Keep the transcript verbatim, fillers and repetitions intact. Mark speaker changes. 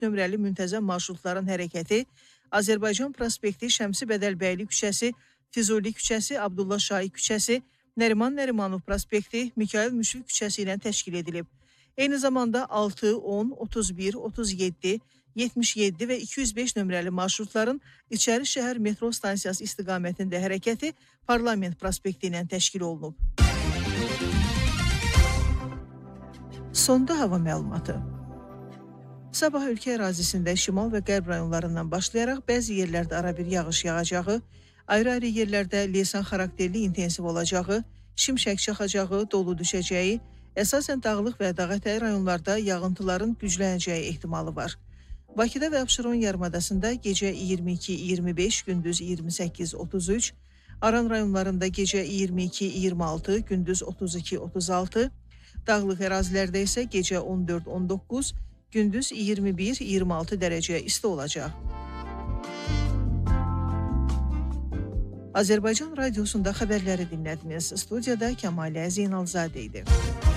Speaker 1: nömrəli müntəzəm marşrutların hərəkəti Azərbaycan prospekti, Şəmsi Bədəlbəyli küçəsi, Füzuli küçəsi, Abdullah Şahi küçəsi, Nəriman Nərimanov prospekti, Mikail Müşfiq küçəsi ilə təşkil edilib. Eyni zamanda altı, on, otuz bir, otuz yeddi, yetmiş yeddi və iki yüz beş nömrəli marşrutların İçəri şəhər metro stansiyası istiqamətində hərəkəti Parlament prospekti ilə təşkil olunub. Sonda hava məlumatı. Sabah ölkə ərazisində şimal və qərb rayonlarından başlayaraq bəzi yerlərdə arabir yağış yağacağı, ayrı-ayrı yerlərdə leysan xarakterli intensiv olacağı, şimşək çaxacağı, dolu düşəcəyi, əsasən dağlıq və dağətəyi rayonlarda yağıntıların güclənəcəyi ehtimalı var. Bakıda və Abşeron yarımadasında gecə iyirmi iki iyirmi beş, gündüz iyirmi səkkiz otuz üç, Aran rayonlarında gecə iyirmi iki iyirmi altı, gündüz otuz iki otuz altı, dağlıq ərazilərdə isə gecə on dörd on doqquz, gündüz iyirmi bir iyirmi altı dərəcə isti olacaq. Azərbaycan Radiosunda xəbərləri dinlədiniz. Studiyada Kəmalə Zeynalzadə idi.